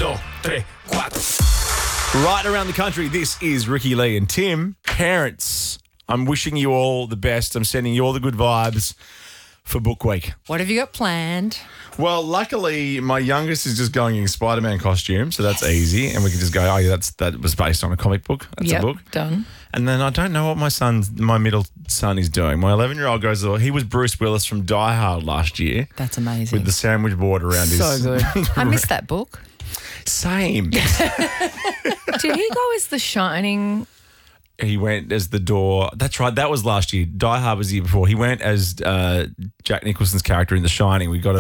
dos, tres, cuatro. Right around the country, this is Ricky Lee and Tim. Parents, I'm wishing you all the best. I'm sending you all the good vibes for Book Week. What have you got planned? Well, luckily, my youngest is just going in Spider-Man costume, so that's easy. And we can just go, oh, yeah, that was based on a comic book. That's a book. Done. And then I don't know what my middle son is doing. My 11-year-old goes, he was Bruce Willis from Die Hard last year. That's amazing. With the sandwich board around his... So good. I missed that book. Same. Did he go as The Shining? He went as the door. That's right. That was last year. Die Hard was the year before. He went as Jack Nicholson's character in The Shining. We got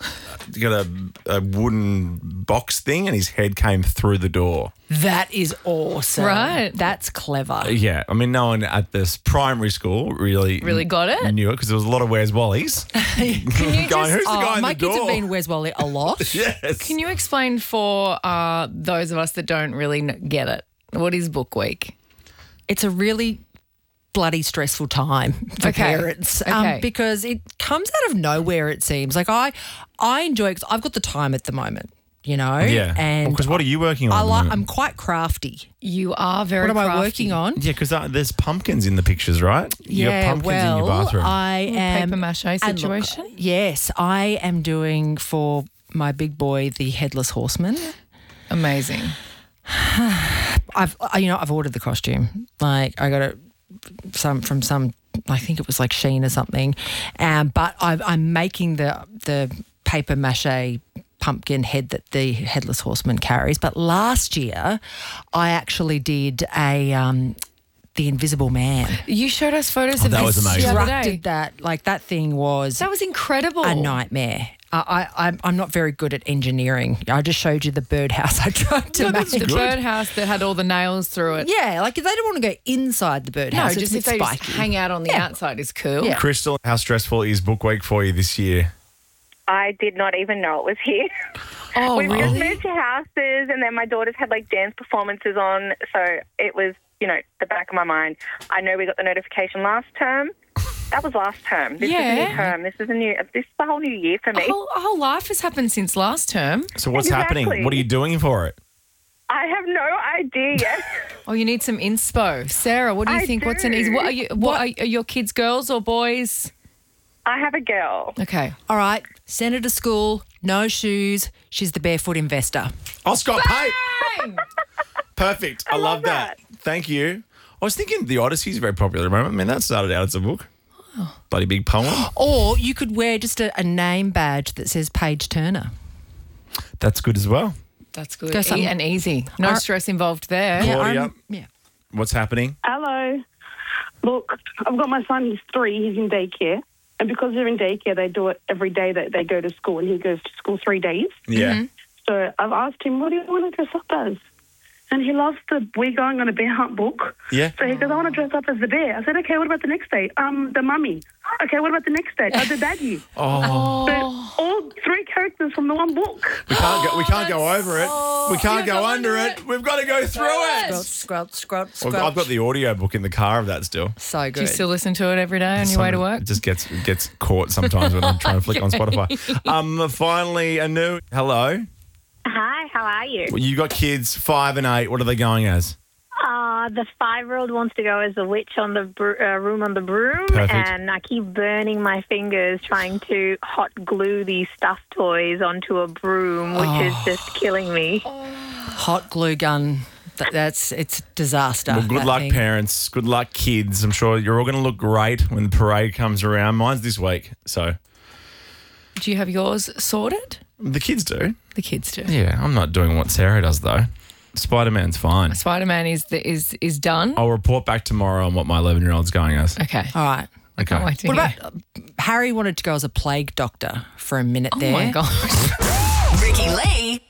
a wooden box thing, and his head came through the door. That is awesome. Right. That's clever. Yeah. I mean, no one at this primary school really got it. Knew it because there was a lot of Where's Wally's. Can you Going, who's the guy in my the kids door? have been Where's Wally a lot. Yes. Can you explain for those of us that don't really get it? What is Book Week? It's a really bloody stressful time for parents because it comes out of nowhere, it seems. Like I enjoy it 'cause I've got the time at the moment, you know. Yeah. And Because what are you working on? I'm quite crafty. You are very What am I crafty. working on? Yeah, because there's pumpkins in the pictures, right? You got pumpkins in your bathroom. I am Paper mache and look, situation? yes, I am doing for my big boy the Headless Horseman. Amazing. I've ordered the costume. Like I got it from some. I think it was like Shein or something. But I'm making the paper mache pumpkin head that the Headless Horseman carries. But last year, I actually did the Invisible Man. You showed us photos of that this was amazing. the other day. Constructed that, like that thing was That was incredible. a nightmare. I'm not very good at engineering. I just showed you the birdhouse I tried to make. The birdhouse that had all the nails through it. Yeah, like if they don't want to go inside the No, birdhouse, just it's if a they bit just spiky. hang out on the outside is cool. Yeah. Crystal, how stressful is Book Week for you this year? I did not even know it was here. Oh, We've just really? moved to houses, and then my daughters had like dance performances on, so it was, the back of my mind. I know we got the notification last term. That was last term. This is a new term. This is a whole new year for me. A whole life has happened since last term. So what's happening? Exactly. What are you doing for it? I have no idea yet. Oh, you need some inspo. Sarah, what do you I think? do. What's an easy? Are your kids girls or boys? I have a girl. Okay. All right, send her to school, no shoes. She's the barefoot investor. Oh, Scott Pate. Bang! Perfect. I love that. Thank you. I was thinking The Odyssey is very popular at the moment. I mean, that started out as a book. Bloody big poem. Or you could wear just a name badge that says Paige Turner. That's good as well. That's good. Go something- And easy. No stress involved there. Claudia, Yeah. what's happening? Hello. Look, I've got my son, he's 3, he's in daycare. And because they're in daycare, they do it every day that they go to school, and he goes to school 3 days. Yeah. So I've asked him, what do you want to dress up as? And he loves We're Going on a Bear Hunt book. Yeah. So he goes, I want to dress up as the bear. I said, okay, what about the next day? The mummy. Okay, what about the next day? The daddy. Oh. So all 3 characters from the one book. We can't go over it. We can't go under it. We've got to go through it. Scrub. Well, I've got the audio book in the car of that still. So good. Do you still listen to it every day on your way to work? It just gets caught sometimes when I'm trying to flick on Spotify. Finally, Anu, hello. Hi, how are you? Well, you got kids 5 and 8. What are they going as? The 5-year-old wants to go as a witch on the room on the broom, Perfect. and I keep burning my fingers trying to hot glue these stuffed toys onto a broom, which is just killing me. Hot glue gun. It's a disaster. Well, good that luck, thing. parents. Good luck, kids. I'm sure you're all going to look great when the parade comes around. Mine's this week, so Do you have yours sorted? the kids do. The kids do. Yeah, I'm not doing what Sarah does though. Spider-Man's fine. Spider-Man is done. I'll report back tomorrow on what my 11-year-old's going as. Okay. All right. I can't wait to What hear. about Harry wanted to go as a plague doctor for a minute there. Oh my gosh. Ricky Lee